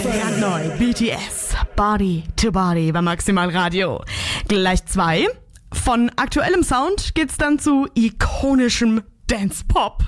Brandneu BTS, Body to Body bei Maximal Radio. Gleich 2. Von aktuellem Sound geht's dann zu ikonischem Dance-Pop.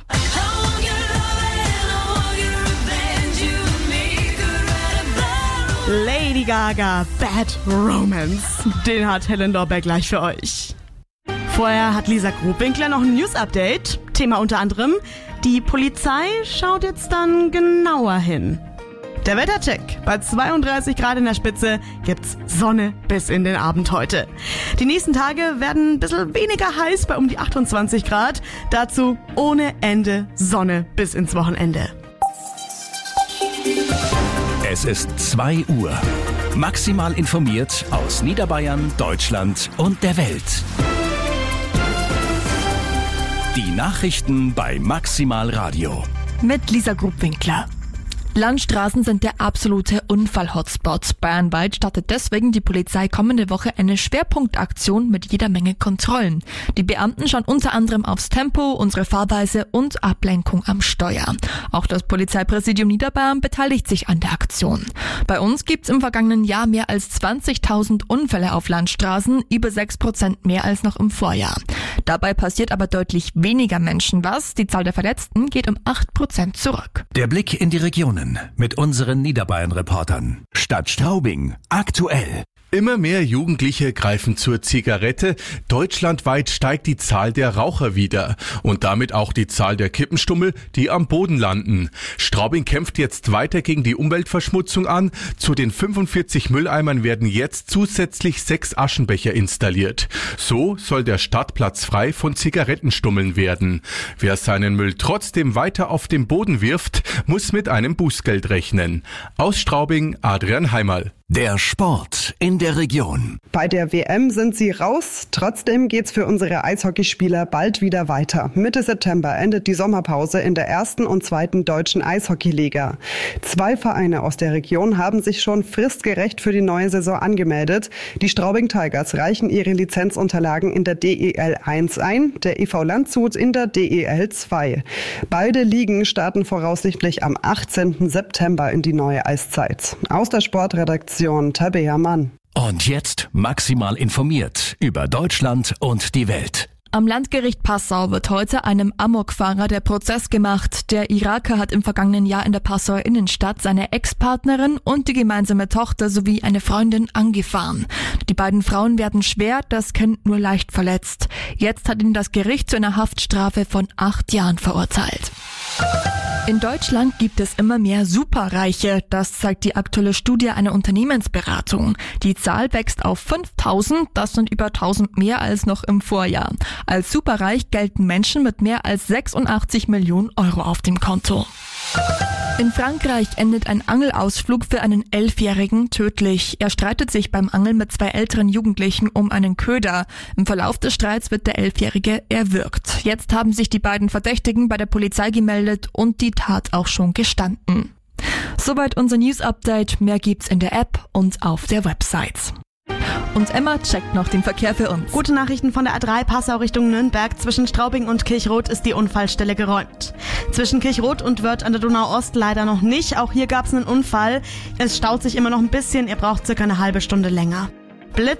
Lady Gaga, Bad Romance. Den hat Helen Lorbeck gleich für euch. Vorher hat Lisa Grubwinkler noch ein News-Update. Thema unter anderem: Die Polizei schaut jetzt dann genauer hin. Der Wettercheck. Bei 32 Grad in der Spitze gibt's Sonne bis in den Abend heute. Die nächsten Tage werden ein bisschen weniger heiß bei um die 28 Grad. Dazu ohne Ende Sonne bis ins Wochenende. Es ist 2 Uhr. Maximal informiert aus Niederbayern, Deutschland und der Welt. Die Nachrichten bei Maximal Radio. Mit Lisa Grubwinkler. Landstraßen sind der absolute Unfall-Hotspot. Bayernweit startet deswegen die Polizei kommende Woche eine Schwerpunktaktion mit jeder Menge Kontrollen. Die Beamten schauen unter anderem aufs Tempo, unsere Fahrweise und Ablenkung am Steuer. Auch das Polizeipräsidium Niederbayern beteiligt sich an der Aktion. Bei uns gibt's im vergangenen Jahr mehr als 20.000 Unfälle auf Landstraßen, über 6% mehr als noch im Vorjahr. Dabei passiert aber deutlich weniger Menschen was. Die Zahl der Verletzten geht um 8% zurück. Der Blick in die Regionen mit unseren Niederbayern-Reportern. Stadt Straubing, aktuell. Immer mehr Jugendliche greifen zur Zigarette. Deutschlandweit steigt die Zahl der Raucher wieder und damit auch die Zahl der Kippenstummel, die am Boden landen. Straubing kämpft jetzt weiter gegen die Umweltverschmutzung an. Zu den 45 Mülleimern werden jetzt zusätzlich 6 Aschenbecher installiert. So soll der Stadtplatz frei von Zigarettenstummeln werden. Wer seinen Müll trotzdem weiter auf den Boden wirft, muss mit einem Bußgeld rechnen. Aus Straubing, Adrian Heimerl. Der Sport in der Region. Bei der WM sind sie raus. Trotzdem geht's für unsere Eishockeyspieler bald wieder weiter. Mitte September endet die Sommerpause in der 1. und 2. deutschen Eishockeyliga. 2 Vereine aus der Region haben sich schon fristgerecht für die neue Saison angemeldet. Die Straubing Tigers reichen ihre Lizenzunterlagen in der DEL 1 ein, der EV Landshut in der DEL 2. Beide Ligen starten voraussichtlich am 18. September in die neue Eiszeit. Aus der Sportredaktion Tabea Mann. Und jetzt maximal informiert über Deutschland und die Welt. Am Landgericht Passau wird heute einem Amokfahrer der Prozess gemacht. Der Iraker hat im vergangenen Jahr in der Passauer Innenstadt seine Ex-Partnerin und die gemeinsame Tochter sowie eine Freundin angefahren. Die beiden Frauen werden schwer, das Kind nur leicht verletzt. Jetzt hat ihn das Gericht zu einer Haftstrafe von 8 Jahren verurteilt. In Deutschland gibt es immer mehr Superreiche. Das zeigt die aktuelle Studie einer Unternehmensberatung. Die Zahl wächst auf 5.000. Das sind über 1.000 mehr als noch im Vorjahr. Als superreich gelten Menschen mit mehr als 86 Millionen Euro auf dem Konto. In Frankreich endet ein Angelausflug für einen 11-Jährigen tödlich. Er streitet sich beim Angeln mit 2 älteren Jugendlichen um einen Köder. Im Verlauf des Streits wird der 11-Jährige erwürgt. Jetzt haben sich die beiden Verdächtigen bei der Polizei gemeldet und die Tat auch schon gestanden. Soweit unser News-Update. Mehr gibt's in der App und auf der Website. Und Emma checkt noch den Verkehr für uns. Gute Nachrichten von der A3 Passau Richtung Nürnberg. Zwischen Straubing und Kirchroth ist die Unfallstelle geräumt. Zwischen Kirchroth und Wörth an der Donau-Ost leider noch nicht. Auch hier gab es einen Unfall. Es staut sich immer noch ein bisschen. Ihr braucht circa eine halbe Stunde länger.